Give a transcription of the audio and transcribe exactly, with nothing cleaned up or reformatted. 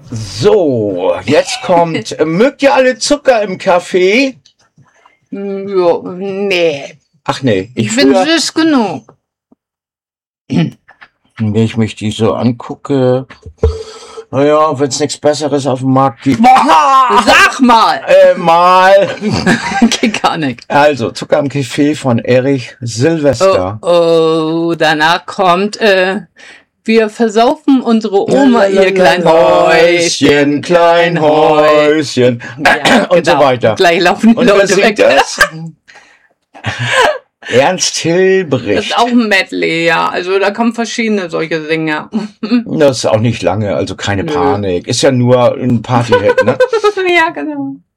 So, jetzt kommt, mögt ihr alle Zucker im Kaffee? Ja, nee. Ach nee, ich, ich bin früher, süß genug. Wenn ich mich die so angucke, naja, wenn es nichts Besseres auf dem Markt gibt. Boah, sag mal! Äh, mal. Geht gar nicht. Also, Zucker im Kaffee von Erich Silvester. Oh, oh, danach kommt, äh, wir versaufen unsere Oma ihr klein Häuschen, klein Häuschen, ja, und genau. so weiter. Gleich laufen die und Leute weg. Das? Ernst Hilbricht. Das ist auch ein Medley, ja. Also da kommen verschiedene solche Sänger. Das ist auch nicht lange, also keine Nö. Panik. Ist ja nur ein Partyhit, ne? Ja, genau.